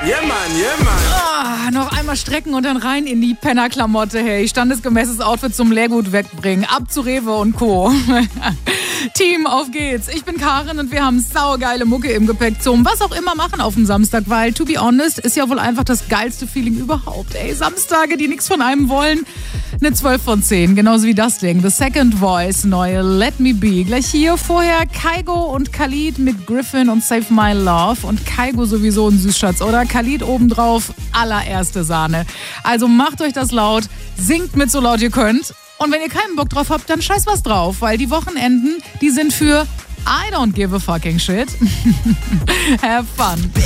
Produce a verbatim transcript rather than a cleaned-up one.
Yeah, Mann, yeah, Mann. Ah, noch einmal strecken und dann rein in die Pennerklamotte, hey. Standesgemäßes Outfit zum Leergut wegbringen. Ab zu Rewe und Co. Team, auf geht's. Ich bin Karin und wir haben saugeile Mucke im Gepäck zum was auch immer machen auf dem Samstag, weil, to be honest, ist ja wohl einfach das geilste Feeling überhaupt. Ey, Samstage, die nichts von einem wollen. Eine zwölf von zehn, genauso wie das Ding. The Second Voice, neue Let Me Be. Gleich hier vorher Kygo und Khalid mit Griffin und Save My Love. Und Kygo sowieso ein Süßschatz, oder? Khalid obendrauf, allererste Sahne. Also macht euch das laut, singt mit so laut ihr könnt. Und wenn ihr keinen Bock drauf habt, dann scheiß was drauf, weil die Wochenenden, die sind für I don't give a fucking shit. Have fun.